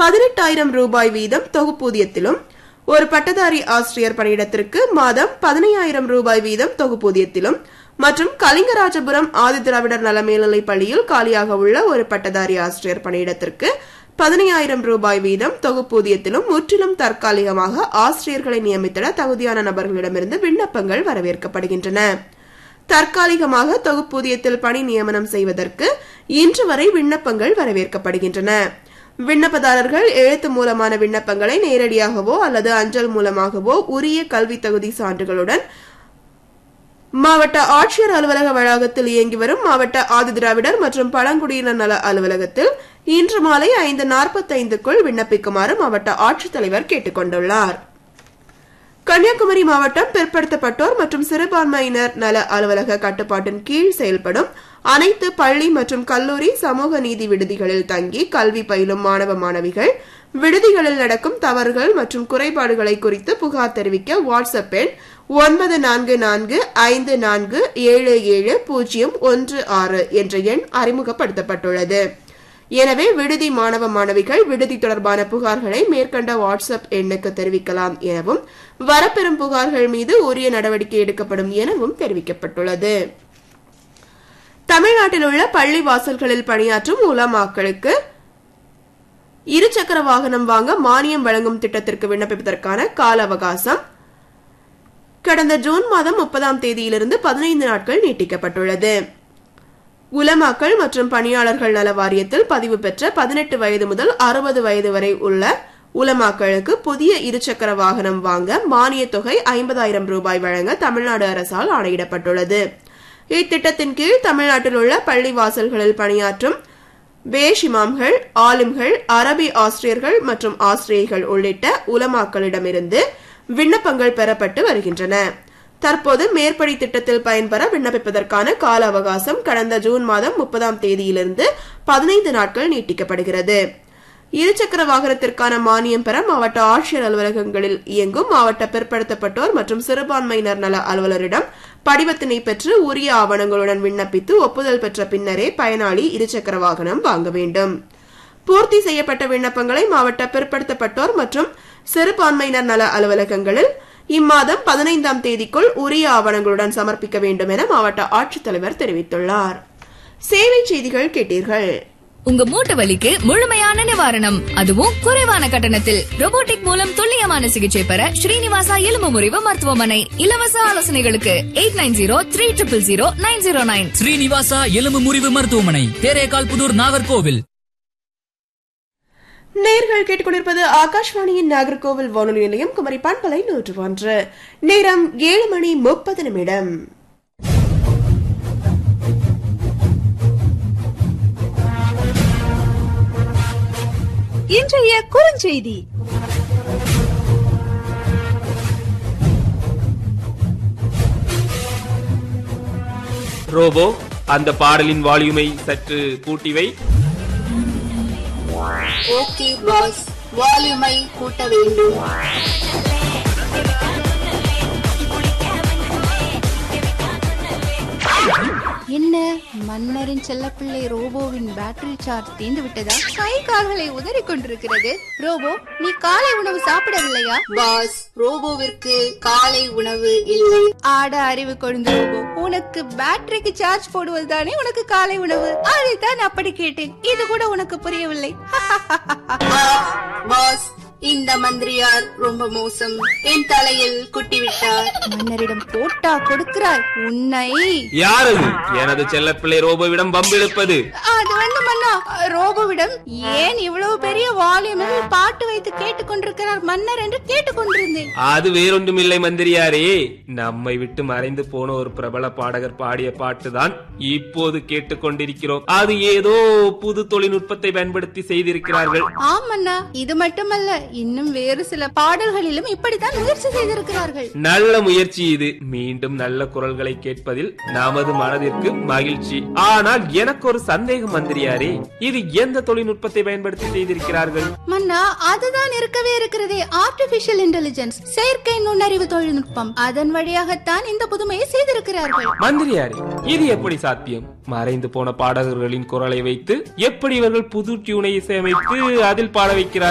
18,000 ரூபாய் வீதம் தொகுப்பூதியத்திலும், ஒரு பட்டதாரி ஆசிரியர் பணியிடத்திற்கு மாதம் 15,000 ரூபாய் வீதம் தொகுப்பூதியத்திலும் மற்றும் கலிங்கராஜபுரம் ஆதிதிராவிடர் நல மேல்நிலைப் பள்ளியில் காலியாக உள்ள ஒரு பட்டதாரி ஆசிரியர் பணியிடத்திற்கு 15,000 ரூபாய் வீதம் தொகுப்பூதியத்திலும் முற்றிலும் தற்காலிகமாக ஆசிரியர்களை நியமித்திட தகுதியான நபர்களிடமிருந்து விண்ணப்பங்கள் வரவேற்கப்படுகின்றன. தற்காலிகமாக தொகுப்பூதியத்தில் பணி நியமனம் செய்வதற்கு இன்று வரை விண்ணப்பங்கள் வரவேற்கப்படுகின்றன. விண்ணப்பதாரர்கள் எழுத்து மூலமான விண்ணப்பங்களை நேரடியாகவோ அல்லது அஞ்சல் மூலமாகவோ உரிய கல்வி தகுதி சான்றுகளுடன் மாவட்ட ஆட்சியர் அலுவலக வளாகத்தில் இயங்கி வரும் மாவட்ட ஆதிதிராவிடர் மற்றும் பழங்குடியினர் நல அலுவலகத்தில் இன்று மாலை 5:45க்குள் விண்ணப்பிக்குமாறு மாவட்ட ஆட்சித்தலைவர் கேட்டுக் கொண்டுள்ளார். கன்னியாகுமரி மாவட்டம் பிற்படுத்தப்பட்டோர் மற்றும் சிறுபான்மையினர் நல அலுவலக கட்டுப்பாட்டின் கீழ் செயல்படும் அனைத்து பள்ளி மற்றும் கல்லூரி சமூக நீதி விடுதிகளில் தங்கி கல்வி பயிலும் மாணவ மாணவிகள் விடுதிகளில் நடக்கும் தவறுகள் மற்றும் குறைபாடுகளை குறித்து புகார் தெரிவிக்க வாட்ஸ்அப் எண் 9454547716 என்ற எண் அறிமுகப்படுத்தப்பட்டுள்ளது. எனவே விடுதி மாணவ மாணவிகள் விடுதி தொடர்பான புகார்களை மேற்கண்ட வாட்ஸ்அப் எண்ணுக்கு தெரிவிக்கலாம் எனவும் வரப்பெறும் புகார்கள் மீது உரிய நடவடிக்கை எடுக்கப்படும் எனவும் தெரிவிக்கப்பட்டுள்ளது. தமிழ்நாட்டில் உள்ள பள்ளி வாசல்களில் பணியாற்றும் உலமாக்களுக்கு இருசக்கர வாகனம் வாங்க மானியம் வழங்கும் திட்டத்திற்கு விண்ணப்பிப்பதற்கான கால அவகாசம் கடந்த ஜூன் மாதம் 30ஆம் தேதியிலிருந்து 15 நாட்கள் நீட்டிக்கப்பட்டுள்ளது. உலமாக்கள் மற்றும் பணியாளர்கள் நல வாரியத்தில் பதிவு பெற்ற 18 வயது முதல் 60 வயது வரை உள்ள உலமாக்களுக்கு புதிய இருசக்கர வாகனம் வாங்க மானிய தொகை 50,000 ரூபாய் வழங்க தமிழ்நாடு அரசால் ஆணையிடப்பட்டுள்ளது. இத்திட்டத்தின் கீழ் தமிழ்நாட்டில் உள்ள பள்ளி வாசல்களில் பணியாற்றும் பேஷ் இமாம்கள், ஆலிம்கள், அரபி ஆசிரியர்கள் மற்றும் ஆசிரியைகள் உள்ளிட்ட உலமாக்களிடமிருந்து விண்ணப்பங்கள் பெறப்பட்டு வருகின்றன. தற்போது மேற்படி திட்டத்தில் பயன்பெற விண்ணப்பிப்பதற்கான கால அவகாசம் கடந்த ஜூன் மாதம் 30ஆம் தேதியிலிருந்து 15 நாட்கள் நீட்டிக்கப்படுகிறது. இருசக்கர வாகனத்திற்கான மானியம் பெற மாவட்ட ஆட்சியர் அலுவலகங்களில் இயங்கும் மாவட்ட பிற்படுத்தப்பட்டோர் மற்றும் சிறுபான்மையினர் நல அலுவலரிடம் படிவத்தினை பெற்று உரிய ஆவணங்களுடன் விண்ணப்பித்து ஒப்புதல் பெற்ற பின்னரே பயனாளி இருசக்கர வாகனம் வாங்க வேண்டும். பூர்த்தி செய்யப்பட்ட விண்ணப்பங்களை மாவட்ட பிற்படுத்தப்பட்டோர் மற்றும் சிறுபான்மையினர் நல அலுவலகங்களில் இம்மாதம் 15ஆம் தேதிக்குள் உரிய ஆவணங்களுடன் சமர்ப்பிக்க வேண்டும் என மாவட்ட ஆட்சித்தலைவர் தெரிவித்துள்ளார். சேவை செய்திகள் கேட்டீர்கள். உங்க மூட்டு வலிக்கு முழுமையான நிவாரணம், அதுவும் குறைவான கட்டணத்தில். ரோபோட்டிக் மூலம் துல்லியமான சிகிச்சை பெற ஸ்ரீனிவாசா எலும்பு முறிவு மருத்துவமனை. இலவச ஆலோசனைகளுக்கு 89000909. ஸ்ரீனிவாசா எலும்பு முறிவு மருத்துவமனை, தேரேகால் புதூர், நாகர்கோவில். நேயர்கள் கேட்டுக்கொண்டிருப்பது ஆகாஷ்வாணியின் நாகர்கோவில் வானொலி நிலையம் குமரி பண்பலை 101. நேரம் 7:30. இன்றைய குறுஞ்செய்தி. ரோபோ, அந்த பாடலின் வால்யூமை சற்று கூட்டிவை. ஓகே பாஸ், வால்யூமை கூட்ட வேண்டும். என்ன மன்னரின் செல்லப்பிள்ளை ரோபோவின் பேட்டரி சார்ஜ் தீர்ந்து விட்டதா? கை கால்களை உதறி கொண்டிருக்கிறது. ரோபோ, நீ காலை உணவு சாப்பிடவில்லையா? பாஸ், ரோபோவிற்கு காலை உணவு இல்லை. ஆட அறிவு கொழுந்து ரோபோ, உனக்கு பேட்டரிக்கு சார்ஜ் போடுவதுதானே உனக்கு காலை உணவு. அதைத்தான் அப்படி கேட்டேன். இது கூட உனக்கு புரியவில்லை. பாஸ், இந்த மந்திரியார் ரொம்ப மோசம். என் தலையில் குட்டி விட்டார். மன்னரிடம் போட்டா கொடுக்கிறாய் உன்னை. யாரு எனது செல்லப்பிள்ளை ரோபோவிடம் பம்பிழுப்பது? அது வந்து மன்னா, ரோபோவிடம் ஏன் இவ்வளவு பெரிய வால்யூமில் பாட்டு வைத்து கேட்டுக்கொண்டிருக்கிறார் மன்னர் என்று கேட்டுக்கொண்டிருந்தேன். அது வேறொன்றும் இல்லை மந்திரியாரே, நம்மை விட்டு மறைந்து போன ஒரு பிரபல பாடகர் பாடிய பாட்டுதான் இப்போது கேட்டுக்கொண்டிருக்கிறோம். அது ஏதோ புது தொழில்நுட்பத்தை பயன்படுத்தி செய்திருக்கிறார்கள். ஆமண்ணா, இது மட்டுமல்ல, இன்னும் வேறு சில பாடல்களிலும் இப்படித்தான் முயற்சி செய்திருக்கிறார்கள். நல்ல முயற்சி இது. மீண்டும் நல்ல குரல்களை கேட்பதில் நமது மனதிற்கு மகிழ்ச்சி. ஆனால் எனக்கு ஒரு சந்தேகம் மந்திரியாரே, இது எந்த தொழில்நுட்பத்தை பயன்படுத்தி செய்திருக்கிறார்கள்? மன்னா, அதுதான் இருக்கவே இருக்கிறதே, ஆர்டிபிஷியல் இன்டெலிஜென்ஸ், செயற்கை நுண்ணறிவு தொழில்நுட்பம். அதன் வழியாகத்தான் இந்த புதுமையை செய்திருக்கிறார்கள். மந்திரியாரே, இது எப்படி சாத்தியம்? மறைந்து போன பாடகர்களின் குரலை வைத்து எப்படி இவர்கள் புது டியூனை இசையமைத்து அதில் பாட வைக்கிறார்கள்?